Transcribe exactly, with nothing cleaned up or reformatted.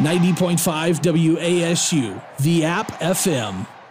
ninety point five W A S U, the App F M.